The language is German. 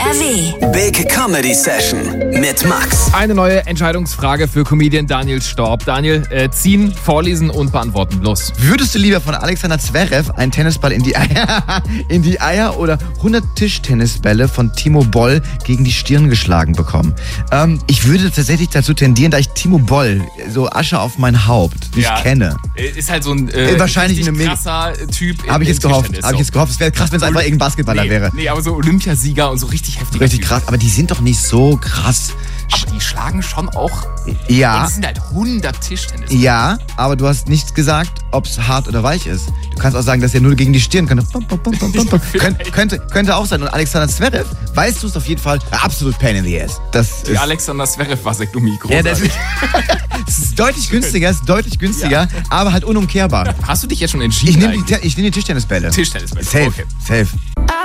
NRW. Big Comedy Session mit Max. Eine neue Entscheidungsfrage für Comedian Daniel Storb. Daniel, ziehen, vorlesen und beantworten. Los. Würdest du lieber von Alexander Zverev einen Tennisball in die Eier oder 100 Tischtennisbälle von Timo Boll gegen die Stirn geschlagen bekommen? Ich würde tatsächlich dazu tendieren, da ich Timo Boll, so Asche auf mein Haupt, nicht kenne. Ist halt so ein wahrscheinlich eine krasser Typ. Habe ich jetzt gehofft. Es wäre krass, wenn es einfach irgendein Basketballer wäre. Nee, aber so Olympiasieger und so richtig heftiger Richtig Typ. krass, aber die sind doch nicht so krass. Aber die schlagen schon auch. Ja. Das sind halt 100 Tischtennis. Ja, aber du hast nichts gesagt, ob es hart oder weich ist. Du kannst auch sagen, dass er nur gegen die Stirn könnte. Könnte auch sein. Und Alexander Zverev, weißt du es auf jeden Fall, absolut pain in the ass. Die Alexander Zverev-Vasektomie, Ja, großartig. das ist deutlich günstiger, aber halt unumkehrbar. Hast du dich jetzt schon entschieden? Ich nehme die Tischtennisbälle. Tischtennisbälle. Safe, Okay. safe.